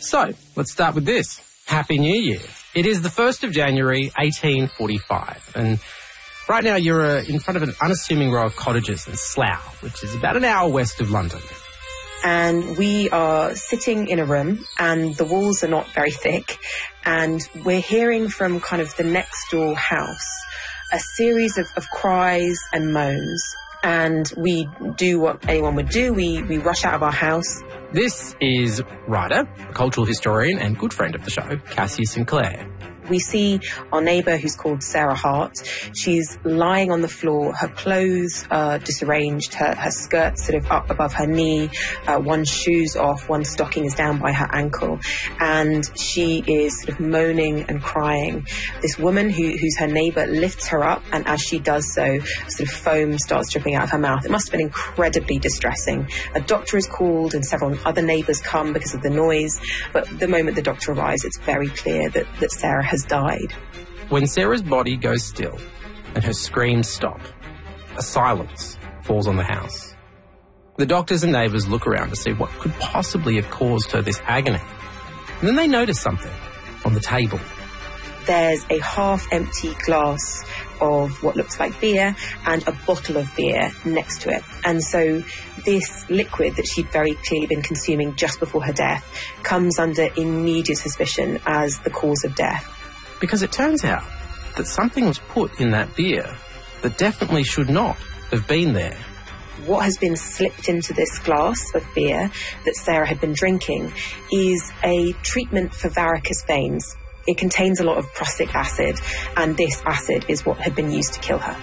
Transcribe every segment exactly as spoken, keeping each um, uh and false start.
So, let's start with this. Happy New Year. It is the first of January, eighteen forty-five, and right now you're uh, in front of an unassuming row of cottages in Slough, which is about an hour west of London. And we are sitting in a room, and the walls are not very thick, and we're hearing from kind of the next door house a series of, of cries and moans. And we do what anyone would do. We, we rush out of our house. This is writer, a cultural historian and good friend of the show, Cassie Sinclair. We see our neighbour, who's called Sarah Hart. She's lying on the floor. Her clothes are disarranged. Her, her skirt's sort of up above her knee. Uh, one shoe's off. One stocking is down by her ankle. And she is sort of moaning and crying. This woman who, who's her neighbour lifts her up, and as she does so, sort of foam starts dripping out of her mouth. It must have been incredibly distressing. A doctor is called and several other neighbours come because of the noise. But the moment the doctor arrives, it's very clear that, that Sarah has died. When Sarah's body goes still and her screams stop, a silence falls on the house. The doctors and neighbours look around to see what could possibly have caused her this agony. And then they notice something on the table. There's a half-empty glass of what looks like beer and a bottle of beer next to it. And so this liquid that she'd very clearly been consuming just before her death comes under immediate suspicion as the cause of death. Because it turns out that something was put in that beer that definitely should not have been there. What has been slipped into this glass of beer that Sarah had been drinking is a treatment for varicose veins. It contains a lot of prussic acid, and this acid is what had been used to kill her.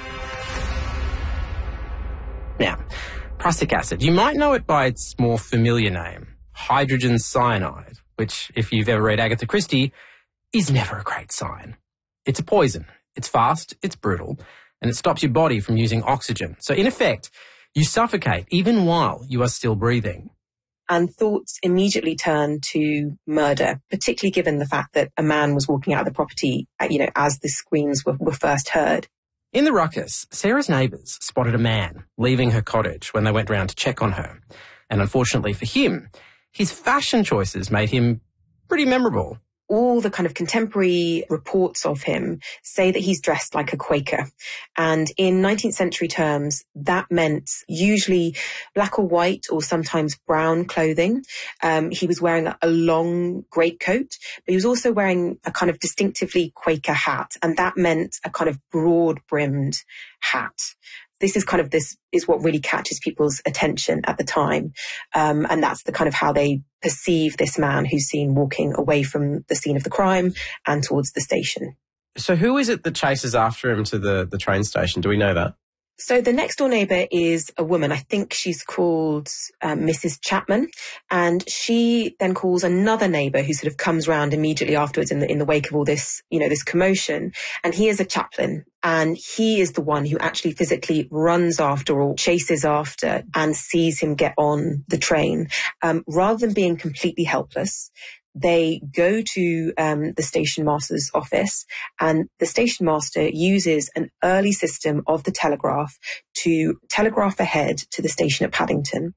Now, prussic acid, you might know it by its more familiar name, hydrogen cyanide, which, if you've ever read Agatha Christie, is never a great sign. It's a poison. It's fast, it's brutal, and it stops your body from using oxygen. So, in effect, you suffocate even while you are still breathing. And thoughts immediately turn to murder, particularly given the fact that a man was walking out of the property, you know, as the screams were, were first heard. In the ruckus, Sarah's neighbours spotted a man leaving her cottage when they went round to check on her. And unfortunately for him, his fashion choices made him pretty memorable. All the kind of contemporary reports of him say that he's dressed like a Quaker. And in nineteenth century terms, that meant usually black or white or sometimes brown clothing. Um, he was wearing a long greatcoat, but he was also wearing a kind of distinctively Quaker hat. And that meant a kind of broad-brimmed hat. This is kind of this is what really catches people's attention at the time. Um, and that's the kind of how they perceive this man who's seen walking away from the scene of the crime and towards the station. So who is it that chases after him to the, the train station? Do we know that? So the next door neighbour is a woman. I think she's called um, Missus Chapman, and she then calls another neighbour who sort of comes round immediately afterwards in the in the wake of all this, you know, this commotion. And he is a chaplain, and he is the one who actually physically runs after or chases after and sees him get on the train. Um, rather than being completely helpless, they go to um, the station master's office, and the station master uses an early system of the telegraph to telegraph ahead to the station at Paddington.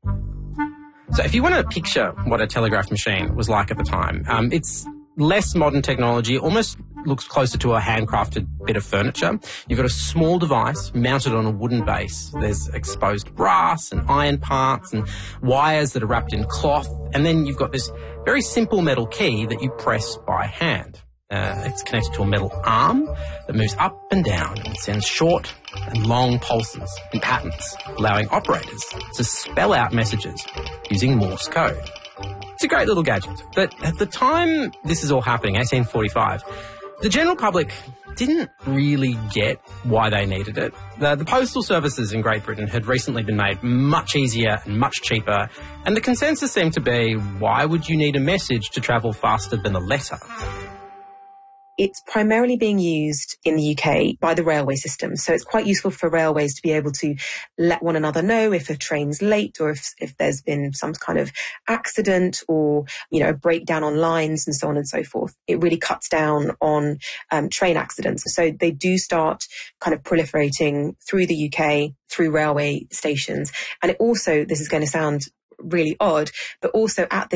So if you want to picture what a telegraph machine was like at the time, um, it's less modern technology, almost looks closer to a handcrafted bit of furniture. You've got a small device mounted on a wooden base. There's exposed brass and iron parts and wires that are wrapped in cloth. And then you've got this very simple metal key that you press by hand. Uh, it's connected to a metal arm that moves up and down and sends short and long pulses in patterns, allowing operators to spell out messages using Morse code. It's a great little gadget, but at the time this is all happening, eighteen forty-five, the general public didn't really get why they needed it. The, the postal services in Great Britain had recently been made much easier and much cheaper, and the consensus seemed to be, why would you need a message to travel faster than a letter? It's primarily being used in the U K by the railway system. So it's quite useful for railways to be able to let one another know if a train's late or if, if there's been some kind of accident or, you know, a breakdown on lines and so on and so forth. It really cuts down on um, train accidents. So they do start kind of proliferating through the U K, through railway stations. And it also, this is going to sound really odd, but also at the